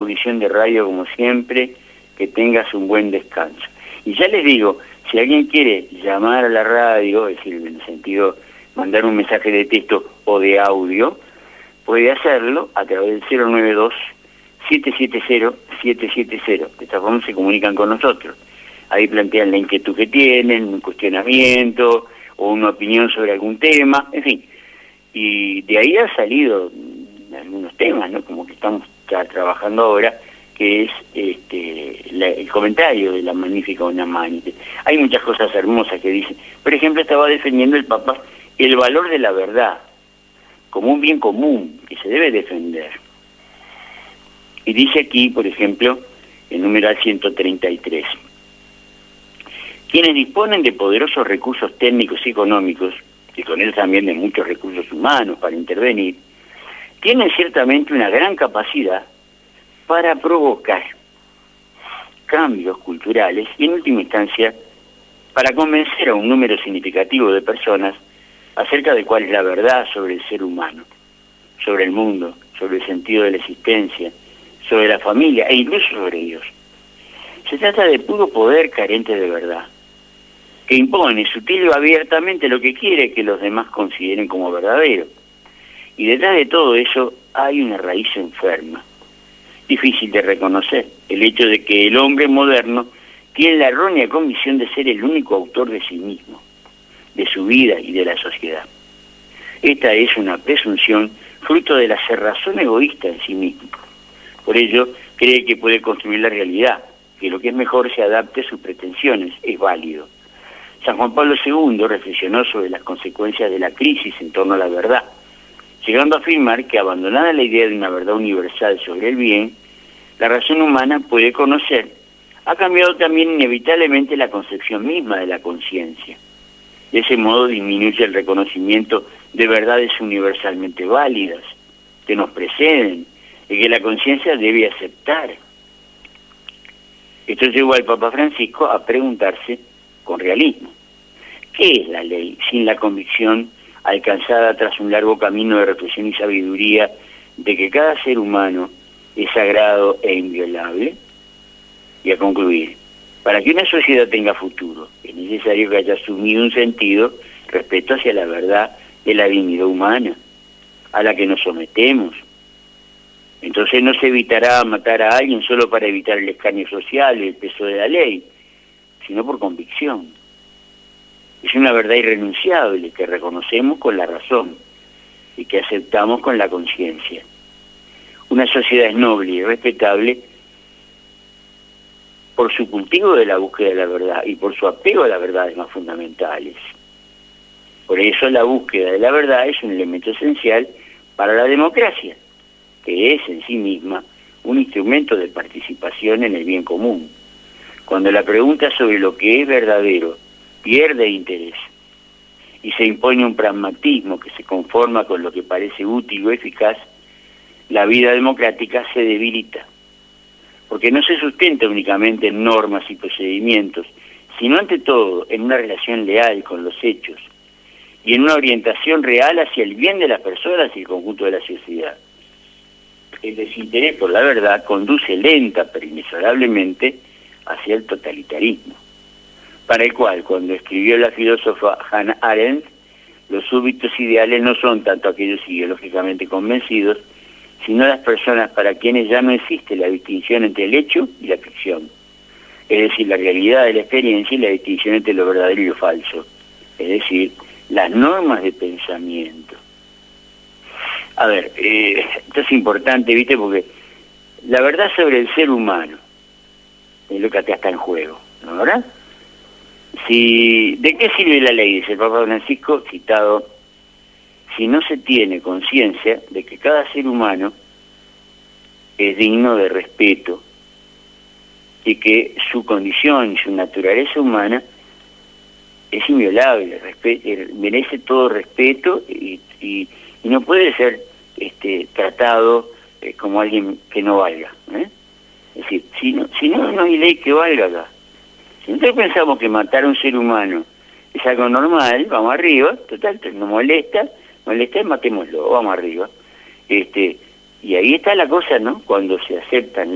audición de radio como siempre, que tengas un buen descanso. Y ya les digo, si alguien quiere llamar a la radio, es decir, en el sentido mandar un mensaje de texto o de audio, puede hacerlo a través del 092-770-770. De esta forma se comunican con nosotros. Ahí plantean la inquietud que tienen, un cuestionamiento o una opinión sobre algún tema, en fin. Y de ahí han salido algunos temas, ¿no? Como que estamos ya trabajando ahora, que es el comentario de la magnífica Unamánite. Hay muchas cosas hermosas que dicen. Por ejemplo, estaba defendiendo el Papa el valor de la verdad como un bien común que se debe defender. Y dice aquí, por ejemplo, el numeral 133. Quienes disponen de poderosos recursos técnicos y económicos, y con ellos también de muchos recursos humanos para intervenir, tienen ciertamente una gran capacidad para provocar cambios culturales y, en última instancia, para convencer a un número significativo de personas acerca de cuál es la verdad sobre el ser humano, sobre el mundo, sobre el sentido de la existencia, sobre la familia e incluso sobre Dios. Se trata de puro poder carente de verdad, que impone sutil o abiertamente lo que quiere que los demás consideren como verdadero. Y detrás de todo eso hay una raíz enferma, difícil de reconocer, el hecho de que el hombre moderno tiene la errónea convicción de ser el único autor de sí mismo, de su vida y de la sociedad. Esta es una presunción fruto de la cerrazón egoísta en sí mismo. Por ello, cree que puede construir la realidad, que lo que es mejor se adapte a sus pretensiones, es válido. San Juan Pablo II reflexionó sobre las consecuencias de la crisis en torno a la verdad, llegando a afirmar que, abandonada la idea de una verdad universal sobre el bien, la razón humana puede conocer, ha cambiado también inevitablemente la concepción misma de la conciencia. De ese modo disminuye el reconocimiento de verdades universalmente válidas, que nos preceden y que la conciencia debe aceptar. Esto llevó al Papa Francisco a preguntarse con realismo: ¿qué es la ley sin la convicción alcanzada tras un largo camino de reflexión y sabiduría de que cada ser humano es sagrado e inviolable? Y a concluir: para que una sociedad tenga futuro, es necesario que haya asumido un sentido respeto hacia la verdad de la dignidad humana, a la que nos sometemos. Entonces no se evitará matar a alguien solo para evitar el escarnio social y el peso de la ley, sino por convicción. Es una verdad irrenunciable que reconocemos con la razón y que aceptamos con la conciencia. Una sociedad es noble y respetable por su cultivo de la búsqueda de la verdad y por su apego a las verdades más fundamentales. Por eso la búsqueda de la verdad es un elemento esencial para la democracia, que es en sí misma un instrumento de participación en el bien común. Cuando la pregunta sobre lo que es verdadero pierde interés y se impone un pragmatismo que se conforma con lo que parece útil o eficaz, la vida democrática se debilita, porque no se sustenta únicamente en normas y procedimientos, sino ante todo en una relación leal con los hechos y en una orientación real hacia el bien de las personas y el conjunto de la sociedad. El desinterés por la verdad conduce lenta pero inexorablemente hacia el totalitarismo, para el cual, cuando escribió la filósofa Hannah Arendt, los súbditos ideales no son tanto aquellos ideológicamente convencidos, sino las personas para quienes ya no existe la distinción entre el hecho y la ficción, es decir, la realidad de la experiencia y la distinción entre lo verdadero y lo falso, es decir, las normas de pensamiento. A ver, esto es importante, ¿viste? Porque la verdad sobre el ser humano es lo que acá está en juego, ¿no? ¿Verdad? ¿De qué sirve la ley? Dice el Papa Francisco, citado: si no se tiene conciencia de que cada ser humano es digno de respeto y que su condición y su naturaleza humana es inviolable, merece todo respeto y no puede ser tratado como alguien que no valga, ¿eh? Es decir, si no hay ley que valga acá. Si nosotros pensamos que matar a un ser humano es algo normal, vamos arriba, total, nos molesta, matémoslo, vamos arriba. Y ahí está la cosa, ¿no? Cuando se aceptan